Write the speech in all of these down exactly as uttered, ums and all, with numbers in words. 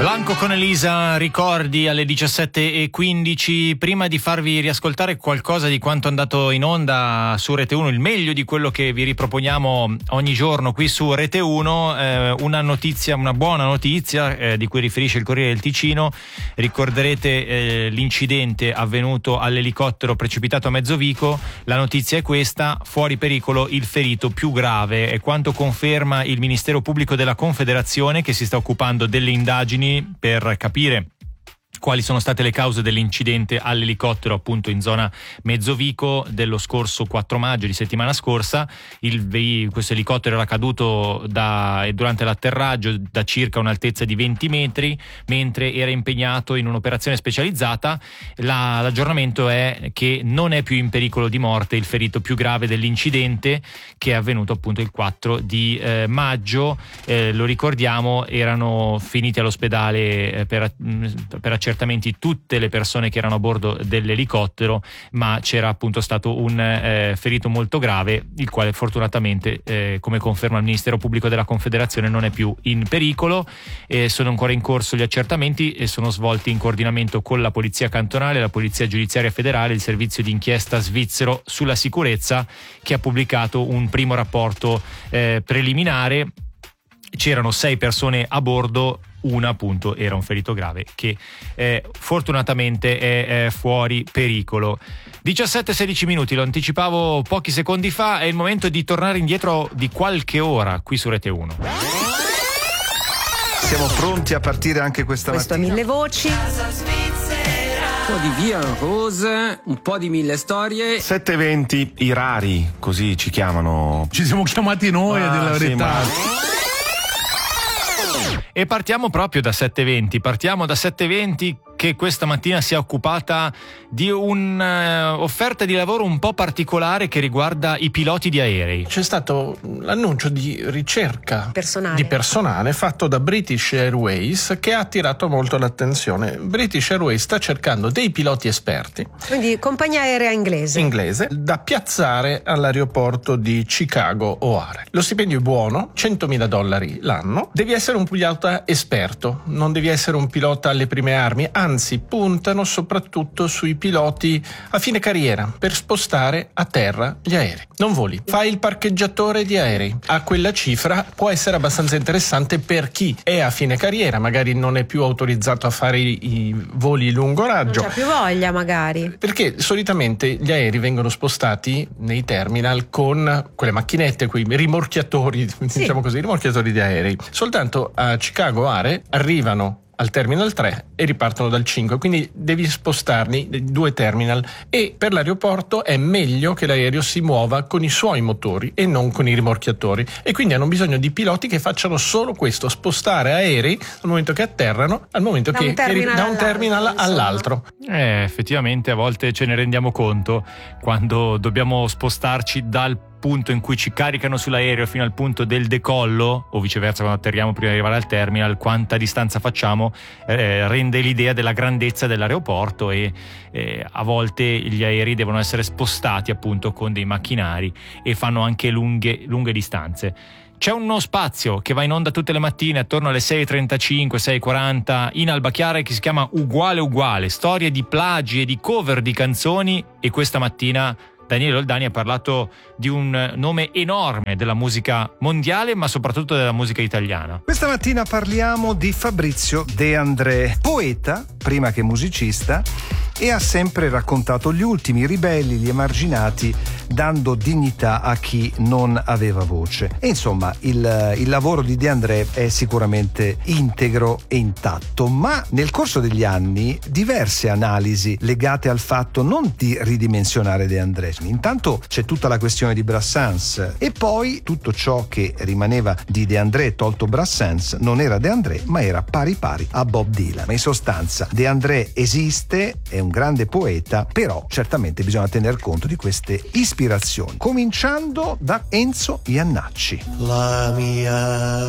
Blanco con Elisa, ricordi alle diciassette e quindici. Prima di farvi riascoltare qualcosa di quanto è andato in onda su Rete uno, il meglio di quello che vi riproponiamo ogni giorno qui su Rete uno, eh, una notizia, una buona notizia eh, di cui riferisce il Corriere del Ticino. Ricorderete eh, l'incidente avvenuto all'elicottero precipitato a Mezzovico. La notizia è questa: fuori pericolo il ferito più grave, è quanto conferma il Ministero Pubblico della Confederazione, che si sta occupando delle indagini per capire quali sono state le cause dell'incidente all'elicottero appunto in zona Mezzovico dello scorso quattro maggio di settimana scorsa. Il, questo elicottero era caduto da, durante l'atterraggio da circa un'altezza di venti metri mentre era impegnato in un'operazione specializzata. La, l'aggiornamento è che non è più in pericolo di morte il ferito più grave dell'incidente, che è avvenuto appunto il quattro di eh, maggio. Eh, lo ricordiamo, erano finiti all'ospedale eh, per, per accertamenti tutte le persone che erano a bordo dell'elicottero, ma c'era appunto stato un eh, ferito molto grave, il quale fortunatamente, eh, come conferma il Ministero Pubblico della Confederazione, non è più in pericolo. Eh, sono ancora in corso gli accertamenti e sono svolti in coordinamento con la Polizia Cantonale, la Polizia Giudiziaria Federale, il Servizio di Inchiesta Svizzero sulla Sicurezza, che ha pubblicato un primo rapporto eh, preliminare. C'erano sei persone a bordo, una appunto era un ferito grave che eh, fortunatamente è, è fuori pericolo. diciassette sedici minuti, lo anticipavo pochi secondi fa, è il momento di tornare indietro di qualche ora qui su Rete uno. Siamo pronti a partire anche questa Questo mattina. Mille Voci. Un po' di Via Rose, un po' di Mille Storie. sette e venti, i rari, così ci chiamano. Ci siamo chiamati noi, Ah, a dire la sì, verità. ma- E partiamo proprio da sette e venti, partiamo da sette e venti, che questa mattina si è occupata di un'offerta uh, di lavoro un po' particolare che riguarda i piloti di aerei. C'è stato l'annuncio di ricerca Personale. di personale fatto da British Airways, che ha attirato molto l'attenzione. British Airways sta cercando dei piloti esperti, Quindi compagnia aerea inglese. inglese, da piazzare all'aeroporto di Chicago O'Hare. Lo stipendio è buono, centomila dollari l'anno. Devi essere un pilota esperto, non devi essere un pilota alle prime armi, anzi puntano soprattutto sui piloti a fine carriera per spostare a terra gli aerei. Non voli, fai il parcheggiatore di aerei. A quella cifra può essere abbastanza interessante per chi è a fine carriera, magari non è più autorizzato a fare i, i voli lungo raggio. Non c'ha più voglia magari. Perché solitamente gli aerei vengono spostati nei terminal con quelle macchinette, quei rimorchiatori, Sì. diciamo così, rimorchiatori di aerei. Soltanto a Chicago O'Hare arrivano al terminal tre e ripartono dal cinque, quindi devi spostarli due terminal, e per l'aeroporto è meglio che l'aereo si muova con i suoi motori e non con i rimorchiatori, e quindi hanno bisogno di piloti che facciano solo questo: spostare aerei dal momento che atterrano al momento Da che, un che ri- terminal da un terminal all'altro, all'altro. Eh, effettivamente a volte ce ne rendiamo conto quando dobbiamo spostarci dal punto in cui ci caricano sull'aereo fino al punto del decollo, o viceversa quando atterriamo prima di arrivare al terminal, quanta distanza facciamo eh, rende l'idea della grandezza dell'aeroporto, e eh, a volte gli aerei devono essere spostati appunto con dei macchinari e fanno anche lunghe, lunghe distanze. C'è uno spazio che va in onda tutte le mattine attorno alle sei e trentacinque, sei e quaranta in Alba Chiara, che si chiama Uguale Uguale, storie di plagi e di cover di canzoni, e questa mattina Daniele Oldani ha parlato di un nome enorme della musica mondiale, ma soprattutto della musica italiana. Questa mattina parliamo di Fabrizio De André, poeta prima che musicista, e ha sempre raccontato gli ultimi, i ribelli, gli emarginati, dando dignità a chi non aveva voce. E insomma il, il lavoro di De André è sicuramente integro e intatto, ma nel corso degli anni diverse analisi legate al fatto non di ridimensionare De André. Intanto c'è tutta la questione di Brassens, e poi tutto ciò che rimaneva di De André tolto Brassens non era De André, ma era pari pari a Bob Dylan. Ma in sostanza De André esiste, è un grande poeta, però certamente bisogna tener conto di queste ispirazioni, cominciando da Enzo Iannacci. La mia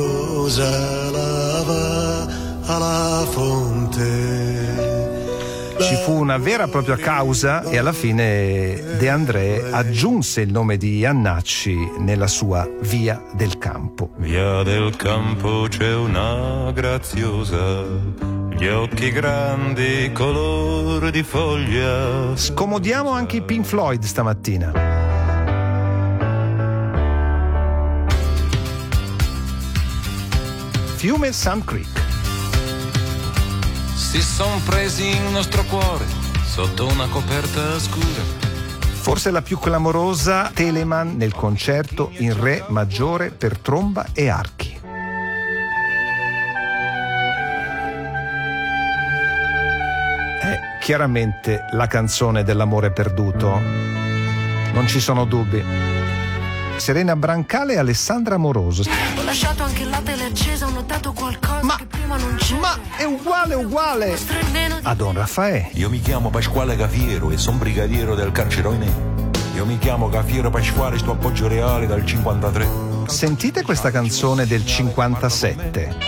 amorosa lava alla fonte, Ci fu una vera e propria causa e alla fine De André aggiunse il nome di Jannacci nella sua Via del Campo. Via del Campo c'è una graziosa, gli occhi grandi, color di foglia. Scomodiamo anche i Pink Floyd stamattina. Fiume Sand Creek. Si son presi il nostro cuore sotto una coperta scura. Forse la più clamorosa, Telemann nel concerto in re maggiore per tromba e archi. È chiaramente la canzone dell'amore perduto, non ci sono dubbi. Serena Brancale e Alessandra Moroso. Ho lasciato anche la tele accesa, ho notato qualcosa ma, che prima non c'era. Ma è uguale, uguale a Don Raffaele. Io mi chiamo Pasquale Cafiero e son brigadiero del carcere Oinè. Io mi chiamo Cafiero Pasquale, sto appoggio reale dal cinquantatré. Sentite questa canzone del cinquantasette.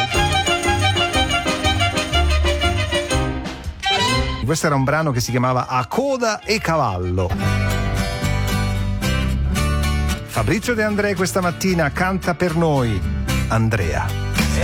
Questo era un brano che si chiamava A coda e cavallo. Fabrizio De André questa mattina canta per noi Andrea.